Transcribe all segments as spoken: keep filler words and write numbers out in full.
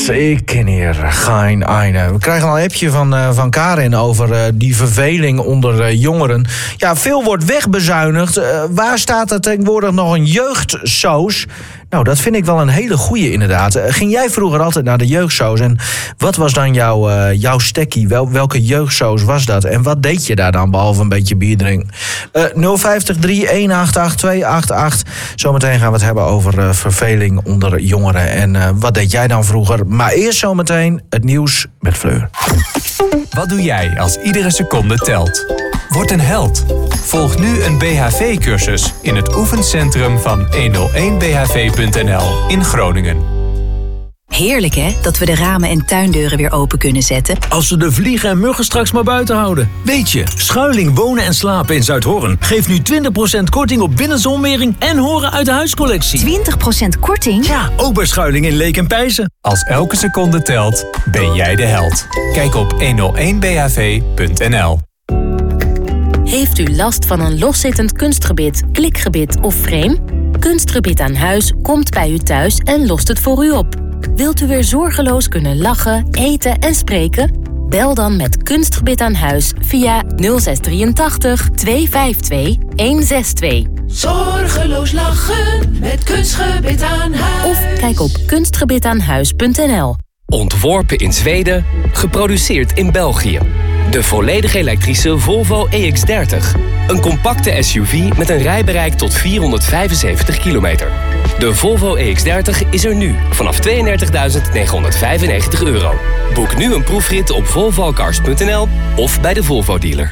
ik ken hier geen einde. We krijgen al een appje van, uh, van Karin over uh, die verveling onder uh, jongeren. Ja, veel wordt wegbezuinigd. Uh, waar staat er tegenwoordig nog een jeugdsoos? Nou, dat vind ik wel een hele goeie inderdaad. Uh, ging jij vroeger altijd naar de jeugdsoos? En wat was dan jouw, uh, jouw stekkie? Wel, welke jeugdsoos was dat? En wat deed je daar dan, behalve een beetje bier drinken? Uh, nul vijf drie een acht acht twee acht acht. Zometeen gaan we het hebben over uh, verveling onder jongeren. En uh, wat deed jij dan vroeger? Maar eerst zometeen het nieuws met Fleur. Wat doe jij als iedere seconde telt? Word een held. Volg nu een B H V-cursus in het oefencentrum van honderdéén B H V punt n l in Groningen. Heerlijk hè, dat we de ramen en tuindeuren weer open kunnen zetten. Als we de vliegen en muggen straks maar buiten houden. Weet je, Schuiling Wonen en Slapen in Zuidhorn geeft nu twintig procent korting op binnenzonwering en horen uit de huiscollectie. twintig procent korting? Ja, ook bij Schuiling in Leek en Pijzen. Als elke seconde telt, ben jij de held. Kijk op honderdéén B H V punt n l. Heeft u last van een loszittend kunstgebit, klikgebit of frame? Kunstgebit aan huis komt bij u thuis en lost het voor u op. Wilt u weer zorgeloos kunnen lachen, eten en spreken? Bel dan met Kunstgebit aan huis via nul zes drieëntachtig twee vijf twee een zes twee. Zorgeloos lachen met Kunstgebit aan huis. Of kijk op kunstgebitaanhuis punt n l. Ontworpen in Zweden, geproduceerd in België. De volledig elektrische Volvo E X dertig. Een compacte S U V met een rijbereik tot vierhonderdvijfenzeventig kilometer. De Volvo E X dertig is er nu vanaf tweeëndertigduizend negenhonderdvijfennegentig euro. Boek nu een proefrit op volvo cars punt n l of bij de Volvo dealer.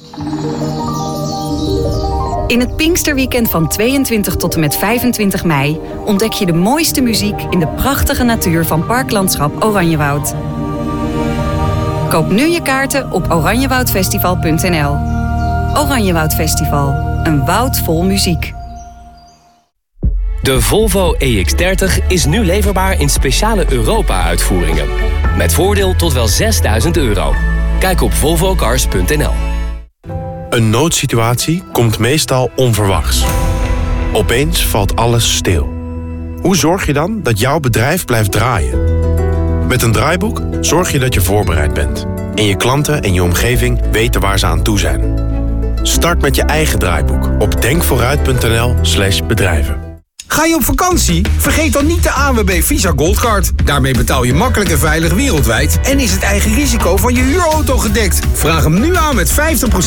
In het Pinksterweekend van tweeëntwintig tot en met vijfentwintig mei ontdek je de mooiste muziek in de prachtige natuur van Parklandschap Oranjewoud. Koop nu je kaarten op oranjewoudfestival punt n l. Oranjewoud Festival, een woud vol muziek. De Volvo E X dertig is nu leverbaar in speciale Europa-uitvoeringen. Met voordeel tot wel zesduizend euro. Kijk op volvo cars punt n l. Een noodsituatie komt meestal onverwachts. Opeens valt alles stil. Hoe zorg je dan dat jouw bedrijf blijft draaien? Met een draaiboek zorg je dat je voorbereid bent. En je klanten en je omgeving weten waar ze aan toe zijn. Start met je eigen draaiboek op denkvooruit punt n l slash bedrijven. Ga je op vakantie? Vergeet dan niet de A N W B Visa Goldcard. Daarmee betaal je makkelijk en veilig wereldwijd en is het eigen risico van je huurauto gedekt. Vraag hem nu aan met vijftig procent